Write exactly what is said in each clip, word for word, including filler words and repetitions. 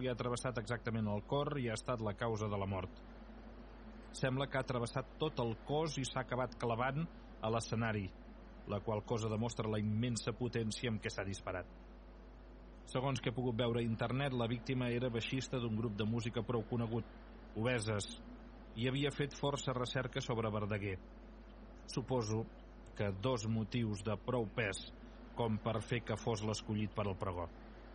li ha travessat exactament el cor i ha estat la causa de la mort. Sembla que ha travessat tot el cos i s'ha acabat clavant a l'escenari, la qual cosa demostra la immensa potència amb què s'ha disparat. Segons que he pogut veure a internet, la víctima era baixista d'un grup de música prou conegut, Obeses, i havia fet força recerca sobre Verdaguer. Suposo que dos motius de prou pes com per fer que fos l'escollit per al pregó.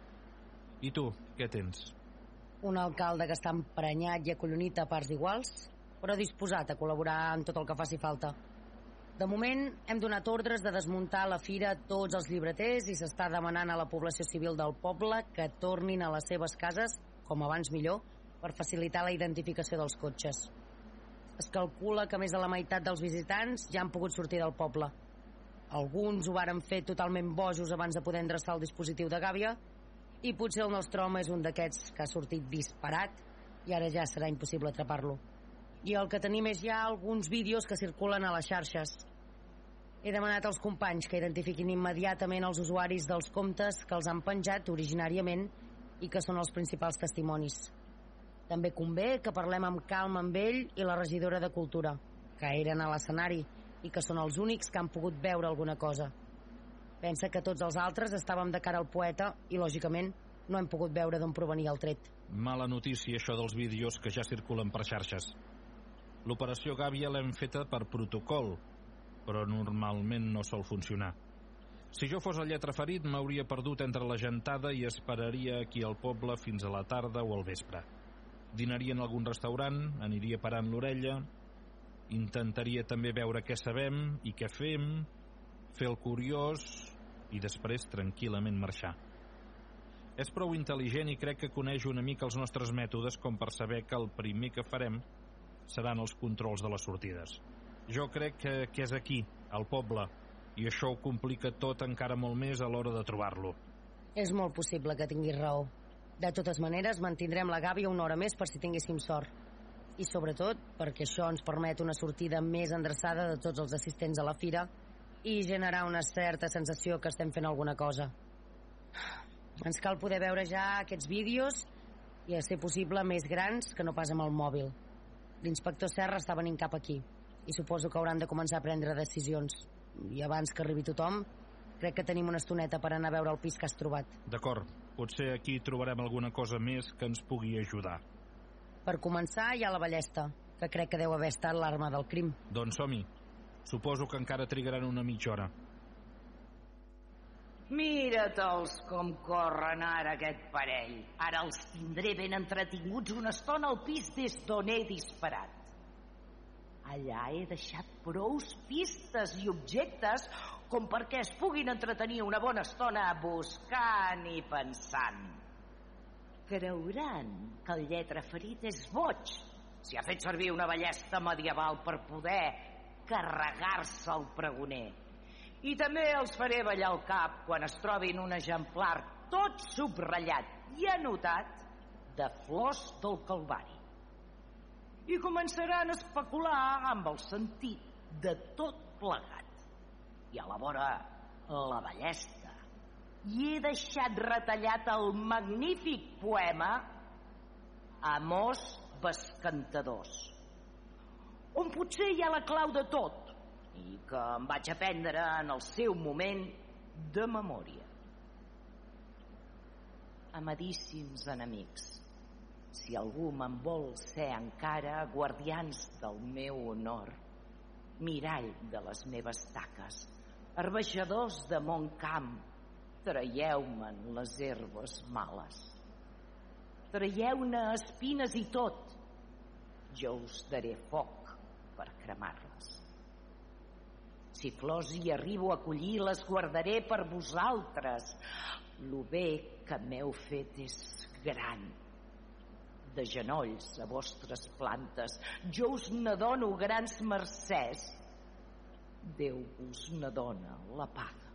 I tu, què tens? Un alcalde que està emprenyat i acollonit a parts iguals, però disposat a col·laborar en tot el que faci falta. De moment, hem donat ordres de desmuntar a la fira tots els llibreters i s'està demanant a la població civil del poble que tornin a les seves cases, com abans millor, per facilitar la identificació dels cotxes. Es calcula que més de la meitat dels visitants ja han pogut sortir del poble. Alguns ho varen fer totalment bojos abans de poder endreçar el dispositiu de gàbia i potser el nostre home és un d'aquests que ha sortit disparat i ara ja serà impossible atrapar-lo. I el que tenim és ja alguns vídeos que circulen a les xarxes. He demanat als companys que identifiquin immediatament els usuaris dels comptes que els han penjat originàriament i que són els principals testimonis. També convé que parlem amb calma amb ell i la regidora de Cultura, que eren a l'escenari i que són els únics que han pogut veure alguna cosa. Pensa que tots els altres estàvem de cara al poeta i, lògicament, no hem pogut veure d'on provenia el tret. Mala notícia, això dels vídeos que ja circulen per xarxes. L'operació Gàbia l'hem feta per protocol, però normalment no sol funcionar. Si jo fos el lletraferit, m'hauria perdut entre la gentada i esperaria aquí al poble fins a la tarda o al vespre. Dinaria en algun restaurant, aniria parant l'orella, intentaria també veure què sabem i què fem, fer el curiós i després tranquil·lament marxar. És prou intel·ligent i crec que coneix una mica els nostres mètodes com per saber que el primer que farem seran els controls de les sortides. Jo crec que, que és aquí, al poble, i això ho complica tot encara molt més a l'hora de trobar-lo. És molt possible que tinguis raó. De totes maneres, mantindrem la gàbia una hora més per si tinguéssim sort. I sobretot perquè això ens permet una sortida més endreçada de tots els assistents a la fira i generar una certa sensació que estem fent alguna cosa. Ens cal poder veure ja aquests vídeos i, a ser possible, més grans que no pas amb el mòbil. L'inspector Serra està venint cap aquí i suposo que hauran de començar a prendre decisions. I abans que arribi tothom, crec que tenim una estoneta per anar a veure el pis que has trobat. D'acord, potser aquí trobarem alguna cosa més que ens pugui ajudar. Per començar, hi ha la ballesta, que crec que deu haver estat l'arma del crim. Doncs som-hi. Suposo que encara trigaran una mitja hora. Mira-te'ls com corren ara aquest parell. Ara els tindré ben entretinguts una estona al pis des d'on he disparat. Allà he deixat prous pistes i objectes com perquè es puguin entretenir una bona estona buscant i pensant. Creuran que el lletraferit és boig si ha fet servir una ballesta medieval per poder carregar-se el pregoner. I també els faré ballar el cap quan es trobin un exemplar tot subratllat i anotat de Flors del Calvari. I començaran a especular amb el sentit de tot plegat. I a la vora la ballesta. I he deixat retallat el magnífic poema Amors bescantadors, on potser hi ha la clau de tot i que em vaig aprendre en el seu moment de memòria. Amadíssims enemics, si algú me'n vol ser encara guardians del meu honor, mirall de les meves taques, herbejadors de mon camp, traieu-me'n les herbes males. Traieu-ne espines i tot, jo us daré foc per cremar-les. Si flors hi arribo a collir, les guardaré per vosaltres. Lo bé que m'heu fet és gran. De genolls a vostres plantes, jo us n'adono grans mercès. Déu us n'adona la paga.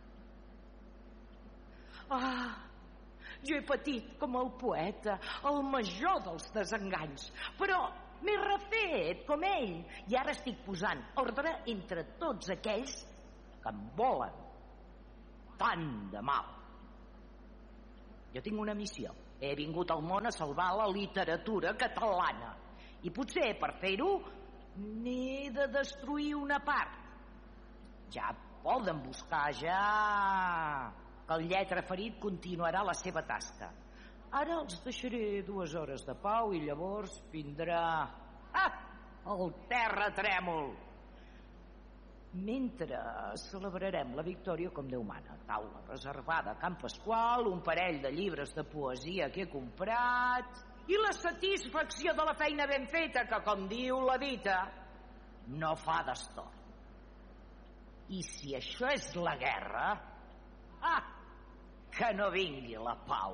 Ah, jo he patit com el poeta, el major dels desenganys, però m'he refet com ell i ara estic posant ordre entre tots aquells que em volen tant de mal. Jo tinc una missió, He vingut al món a salvar la literatura catalana. I potser, per fer-ho, n'he de destruir una part. Ja poden buscar, ja, que el lletraferit continuarà la seva tasca. Ara els deixaré dues hores de pau i llavors vindrà... Ah! El terratrèmol! Mentre celebrarem la victòria com Déu mana. Taula reservada a Can Pasqual, un parell de llibres de poesia que he comprat i la satisfacció de la feina ben feta que, com diu la dita, no fa d'estort. I si això és la guerra, ah, que no vingui la pau.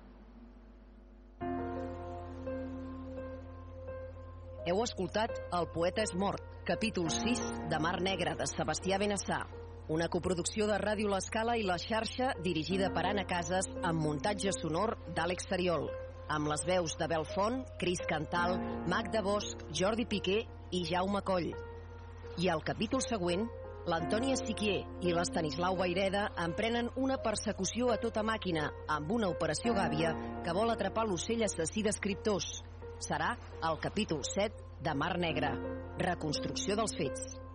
Heu escoltat El poeta és mort, capítol sis de Mar Negra, de Sebastià Benessà, una coproducció de Ràdio L'Escala i La Xarxa dirigida per Anna Casas amb muntatge sonor d'Àlex Sariol, amb les veus de Belfont, Cris Cantal, Magda Bosch, Jordi Piqué i Jaume Coll. I al capítol següent, l'Antònia Siquier i l'Estanislau Vaireda emprenen una persecució a tota màquina amb una operació gàbia que vol atrapar l'ocell assassí d'escriptors. Serà el capítol set de Mar Negra, reconstrucció dels fets.